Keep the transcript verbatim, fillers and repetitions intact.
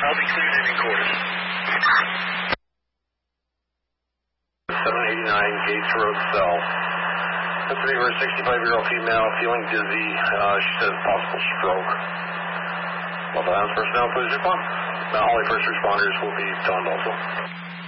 I'll be cleared in quarters. seven eighty-nine Gates Road South. Pennsylvania for a sixty-five-year-old female feeling dizzy. Uh, she says possible stroke. Well, the house personnel, please respond. Mount Holly first responders will be done also.